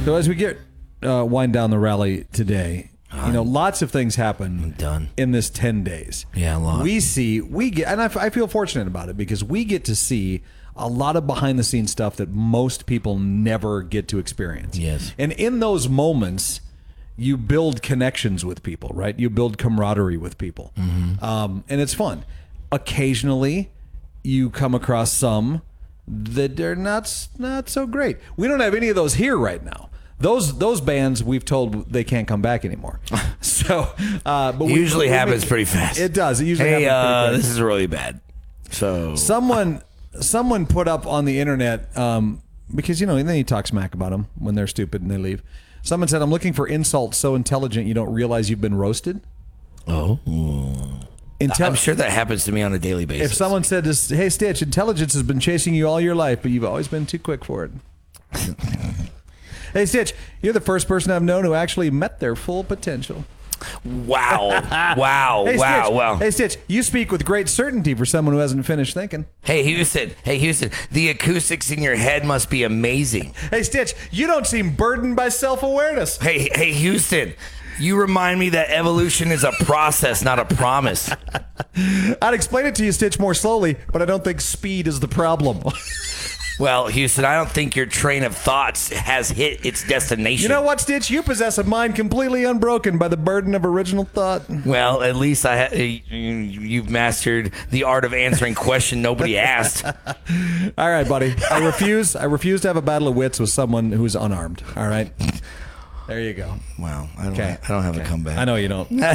So as we get wind down the rally today, lots of things happen in this 10 days. Yeah, a lot. We get, and I feel fortunate about it because we get to see a lot of behind the scenes stuff that most people never get to experience. Yes. And in those moments, you build connections with people, right? You build camaraderie with people. And it's fun. Occasionally, you come across some that they're not so great. We don't have any of those here right now. Those bands we've told they can't come back anymore. So, but it usually happens pretty fast. It does. It usually happens pretty fast. This is really bad. So someone put up on the internet because and then you talk smack about them when they're stupid and they leave. Someone said, "I'm looking for insults so intelligent you don't realize you've been roasted." Oh. I'm sure that happens to me on a daily basis. If someone said, "Hey, Stitch, intelligence has been chasing you all your life, but you've always been too quick for it." Hey, Stitch, you're the first person I've known who actually met their full potential. Wow. Wow. Wow. Hey, Stitch, you speak with great certainty for someone who hasn't finished thinking. Hey, Houston, the acoustics in your head must be amazing. Hey, Stitch, you don't seem burdened by self-awareness. Hey, Houston, you remind me that evolution is a process, not a promise. I'd explain it to you, Stitch, more slowly, but I don't think speed is the problem. Well, Houston, I don't think your train of thoughts has hit its destination. You know what, Stitch? You possess a mind completely unbroken by the burden of original thought. Well, at least you've mastered the art of answering question nobody asked. All right, buddy. I refuse to have a battle of wits with someone who's unarmed. All right? There you go. Wow. I don't have a comeback. I know you don't. No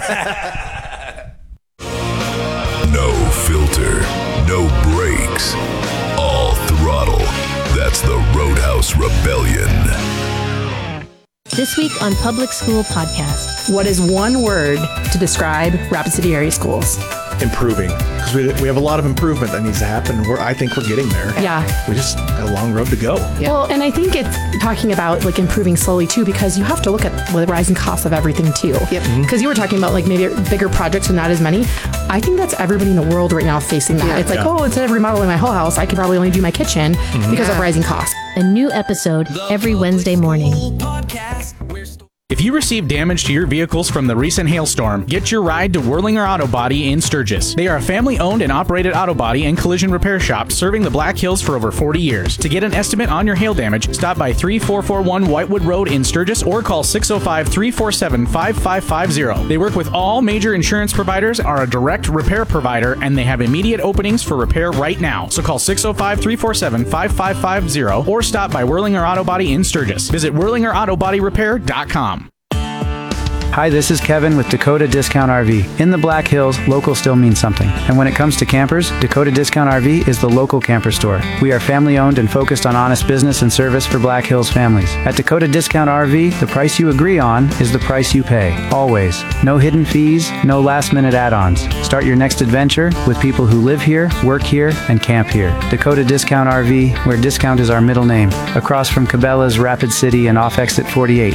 filter, no brakes, all throttle. That's the Roadhouse Rebellion. This week on Public School Podcast. What is one word to describe Rapid City area schools? Improving. Because we have a lot of improvement that needs to happen. I think we're getting there. Yeah. We just got a long road to go. Yeah. Well, and I think it's talking about like improving slowly too, because you have to look at the rising costs of everything too. Yep. Because you were talking about like maybe bigger projects and not as many. I think that's everybody in the world right now facing that. Yeah. It's like, instead of remodeling my whole house, I could probably only do my kitchen because of rising costs. A new episode every Wednesday morning. If you receive damage to your vehicles from the recent hailstorm, get your ride to Whirlinger Auto Body in Sturgis. They are a family-owned and operated auto body and collision repair shop serving the Black Hills for over 40 years. To get an estimate on your hail damage, stop by 3441 Whitewood Road in Sturgis or call 605-347-5550. They work with all major insurance providers, are a direct repair provider, and they have immediate openings for repair right now. So call 605-347-5550 or stop by Whirlinger Auto Body in Sturgis. Visit WhirlingerAutoBodyRepair.com. Hi, this is Kevin with Dakota Discount RV. In the Black Hills, local still means something. And when it comes to campers, Dakota Discount RV is the local camper store. We are family owned and focused on honest business and service for Black Hills families. At Dakota Discount RV, the price you agree on is the price you pay. Always. No hidden fees, no last minute add-ons. Start your next adventure with people who live here, work here, and camp here. Dakota Discount RV, where discount is our middle name. Across from Cabela's, Rapid City, and off exit 48.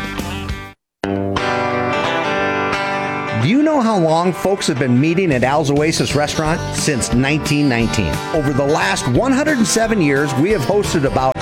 Do you know how long folks have been meeting at Al's Oasis Restaurant? Since 1919. Over the last 107 years, we have hosted about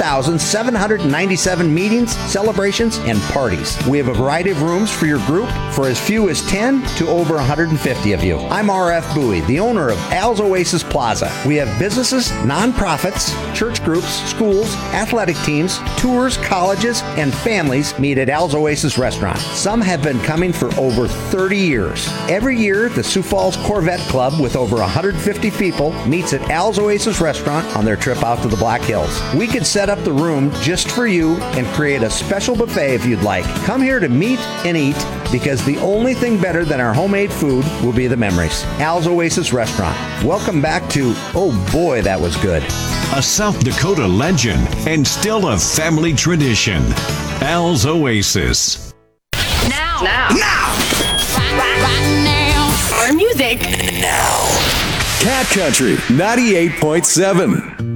5,797 meetings, celebrations, and parties. We have a variety of rooms for your group, for as few as 10 to over 150 of you. I'm R.F. Bowie, the owner of Al's Oasis Plaza. We have businesses, nonprofits, church groups, schools, athletic teams, tours, colleges, and families meet at Al's Oasis Restaurant. Some have been coming for over 30 years. Every year, the Sioux Falls Corvette Club, with over 150 people, meets at Al's Oasis Restaurant on their trip out to the Black Hills. We could set up the room just for you and create a special buffet if you'd like. Come here to meet and eat, because the only thing better than our homemade food will be the memories. Al's Oasis Restaurant. Welcome back to, oh boy, that was good. A South Dakota legend and still a family tradition. Al's Oasis. Now. Right now. Our music. Cat Country 98.7.